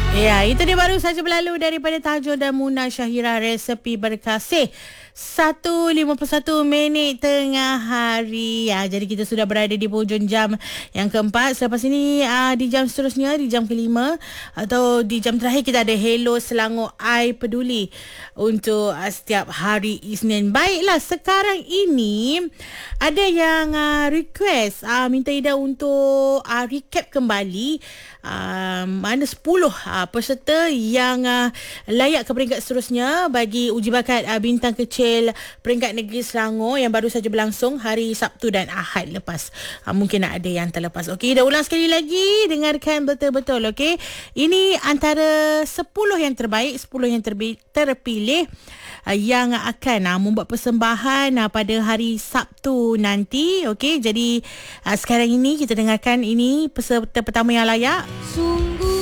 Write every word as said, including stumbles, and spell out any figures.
Ya, itu dia baru saja berlalu daripada Tajul dan Muna Syahira, Resepi Berkasih. satu lima puluh satu minit tengah hari. Ya, jadi kita sudah berada di hujung jam yang keempat. Selepas ini uh, di jam seterusnya, di jam kelima atau di jam terakhir, kita ada Hello Selangor I Peduli untuk uh, setiap hari Isnin. Baiklah, sekarang ini ada yang uh, request uh, minta Ida untuk uh, recap kembali uh, mana sepuluh uh, peserta yang uh, layak ke peringkat seterusnya bagi uji bakat uh, bintang kecil peringkat negeri Selangor yang baru saja berlangsung hari Sabtu dan Ahad lepas. Ha, mungkin ada yang terlepas. Okey, dah ulang sekali lagi. Dengarkan betul-betul, okey. Ini antara sepuluh yang terbaik, sepuluh yang terbi- terpilih uh, yang akan uh, membuat persembahan uh, pada hari Sabtu nanti. Okey, jadi uh, sekarang ini kita dengarkan ini peserta pertama yang layak. Sungguh